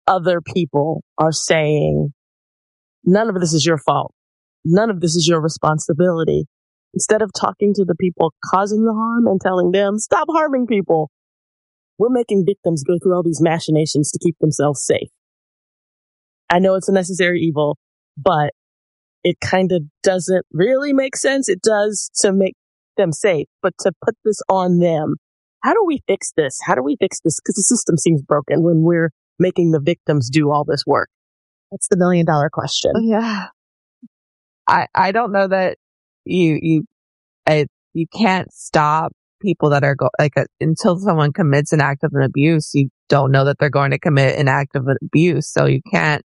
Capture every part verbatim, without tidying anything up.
other people are saying, none of this is your fault. None of this is your responsibility. Instead of talking to the people causing the harm and telling them, stop harming people, we're making victims go through all these machinations to keep themselves safe. I know it's a necessary evil, but it kind of doesn't really make sense. It does to make them safe, but to put this on them, how do we fix this? How do we fix this? Because the system seems broken when we're making the victims do all this work. That's the million dollar question. Yeah. I, I don't know that you, you, I, you can't stop people that are go, like a, until someone commits an act of an abuse, you don't know that they're going to commit an act of abuse. So you can't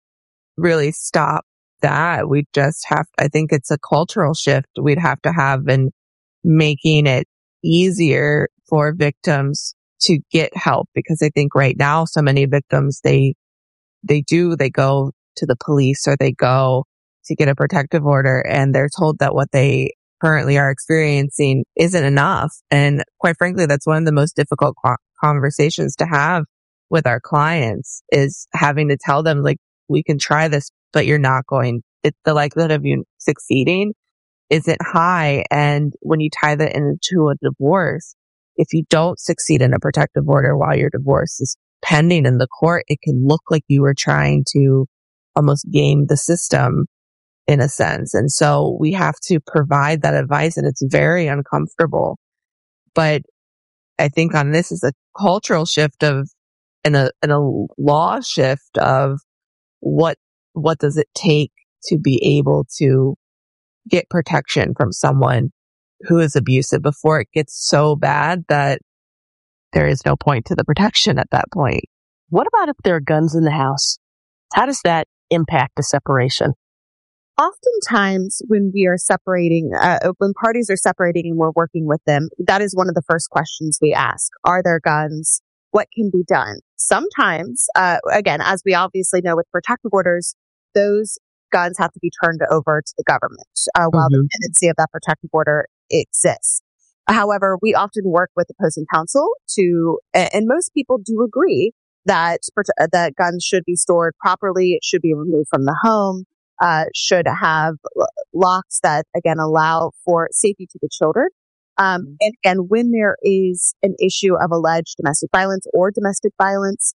really stop that. We just have, I think it's a cultural shift we'd have to have in making it easier for victims to get help, because I think right now so many victims, they, they do, they go to the police or they go to get a protective order and they're told that what they currently are experiencing isn't enough. And quite frankly, that's one of the most difficult conversations to have with our clients, is having to tell them, like, we can try this, but you're not going, it, the likelihood of you succeeding isn't high. And when you tie that into a divorce, if you don't succeed in a protective order while your divorce is pending in the court, it can look like you were trying to almost game the system in a sense. And so we have to provide that advice, and it's very uncomfortable. But I think on this is a cultural shift of, and a, and a law shift of what, what does it take to be able to get protection from someone who is abusive before it gets so bad that there is no point to the protection at that point. What about if there are guns in the house? How does that impact the separation? Oftentimes when we are separating, uh, when parties are separating and we're working with them, that is one of the first questions we ask. Are there guns? What can be done? Sometimes, uh, again, as we obviously know with protective orders, those guns have to be turned over to the government uh, while mm-hmm. the pendency of that protective order exists. However, we often work with opposing counsel to, and most people do agree that that guns should be stored properly. It should be removed from the home. Uh, should have locks that, again, allow for safety to the children. Um, and, and when there is an issue of alleged domestic violence or domestic violence,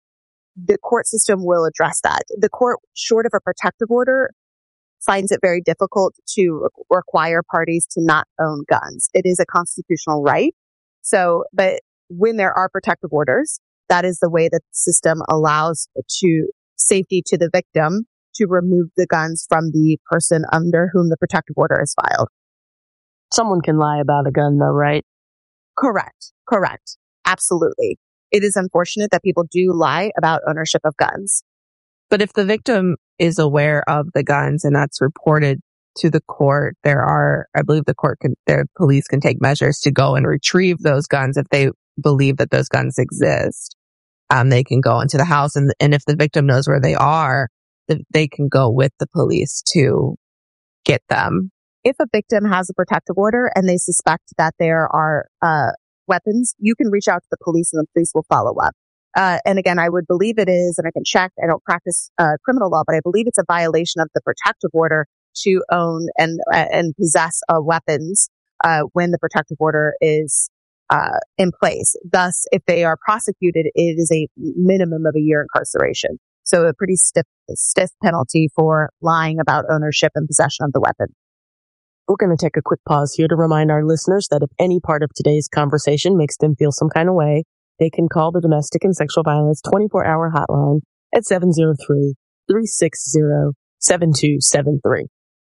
the court system will address that. The court, short of a protective order, finds it very difficult to require parties to not own guns. It is a constitutional right. So, but when there are protective orders, that is the way that the system allows to safety to the victim to remove the guns from the person under whom the protective order is filed. Someone can lie about a gun though, right? Correct. Correct. Absolutely. It is unfortunate that people do lie about ownership of guns. But if the victim is aware of the guns and that's reported to the court, there are, I believe the court can, their police can take measures to go and retrieve those guns if they believe that those guns exist. Um, they can go into the house, and and if the victim knows where they are, they can go with the police to get them. If a victim has a protective order and they suspect that there are uh weapons, you can reach out to the police and the police will follow up. Uh, and again, I would believe it is, and I can check, I don't practice uh, criminal law, but I believe it's a violation of the protective order to own and uh, and possess uh, weapons uh, when the protective order is uh, in place. Thus, if they are prosecuted, it is a minimum of a year incarceration. So a pretty stiff, stiff penalty for lying about ownership and possession of the weapon. We're going to take a quick pause here to remind our listeners that if any part of today's conversation makes them feel some kind of way, they can call the Domestic and Sexual Violence twenty-four hour hotline at seven oh three, three six zero, seven two seven three.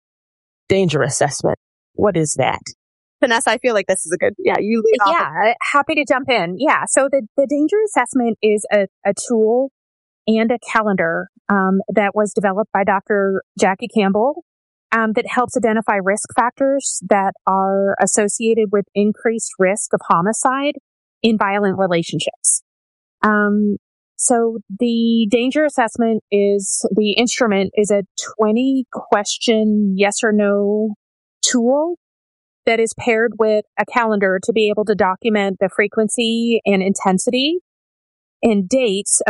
Danger assessment. What is that? Vanessa, I feel like this is a good, yeah, you lead off. Yeah, happy to jump in. Yeah, so the, the danger assessment is a, a tool and a calendar um, that was developed by Doctor Jackie Campbell um, that helps identify risk factors that are associated with increased risk of homicide in violent relationships. Um, so the danger assessment is, the instrument is a twenty question yes or no tool that is paired with a calendar to be able to document the frequency and intensity and dates